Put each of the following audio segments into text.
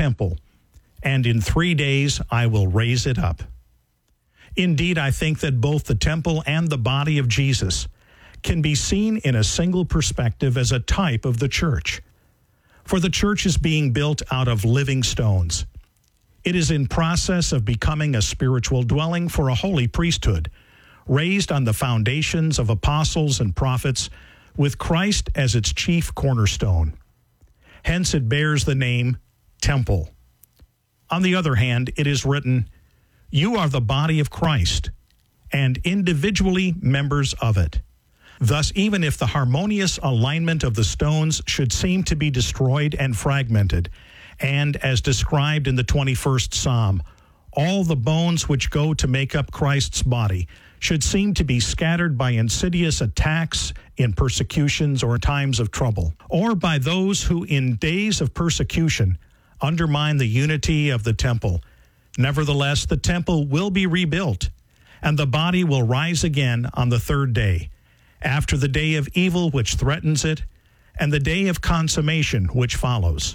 temple, and in 3 days I will raise it up." Indeed, I think that both the temple and the body of Jesus can be seen in a single perspective as a type of the church. For the church is being built out of living stones. It is in process of becoming a spiritual dwelling for a holy priesthood, raised on the foundations of apostles and prophets, with Christ as its chief cornerstone. Hence it bears the name temple. On the other hand, it is written, "You are the body of Christ, and individually members of it." Thus, even if the harmonious alignment of the stones should seem to be destroyed and fragmented, and as described in the 21st Psalm, all the bones which go to make up Christ's body should seem to be scattered by insidious attacks in persecutions or times of trouble, or by those who in days of persecution undermine the unity of the temple. Nevertheless, the temple will be rebuilt, and the body will rise again on the third day, after the day of evil which threatens it, and the day of consummation which follows.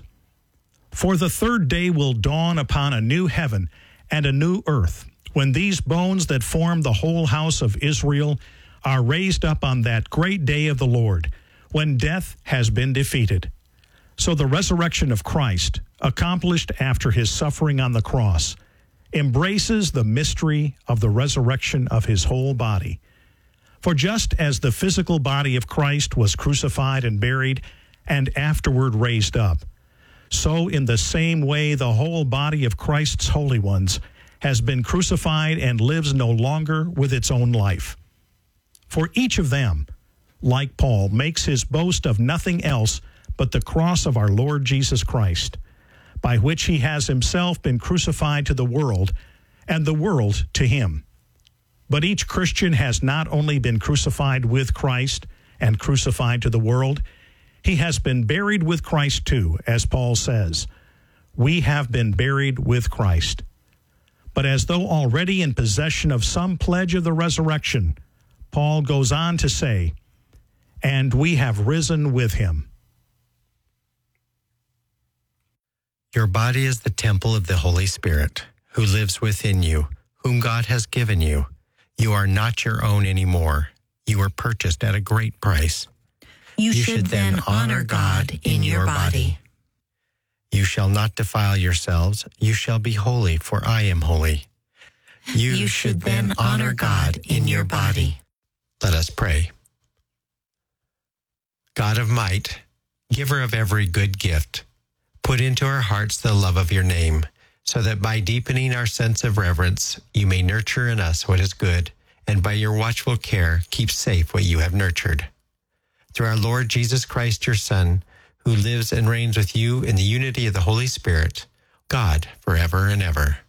For the third day will dawn upon a new heaven and a new earth, when these bones that form the whole house of Israel are raised up on that great day of the Lord, when death has been defeated. So the resurrection of Christ, accomplished after his suffering on the cross, embraces the mystery of the resurrection of his whole body. For just as the physical body of Christ was crucified and buried and afterward raised up, so in the same way the whole body of Christ's holy ones has been crucified and lives no longer with its own life. For each of them, like Paul, makes his boast of nothing else but the cross of our Lord Jesus Christ, by which he has himself been crucified to the world, and the world to him. But each Christian has not only been crucified with Christ and crucified to the world, he has been buried with Christ too, as Paul says, "We have been buried with Christ." But as though already in possession of some pledge of the resurrection, Paul goes on to say, "And we have risen with him." Your body is the temple of the Holy Spirit, who lives within you, whom God has given you. You are not your own anymore. You were purchased at a great price. You should then honor God in your body. You shall not defile yourselves. You shall be holy, for I am holy. You should then honor God in your body. Let us pray. God of might, giver of every good gift, put into our hearts the love of your name, so that by deepening our sense of reverence, you may nurture in us what is good, and by your watchful care, keep safe what you have nurtured. Through our Lord Jesus Christ, your Son, who lives and reigns with you in the unity of the Holy Spirit, God, forever and ever.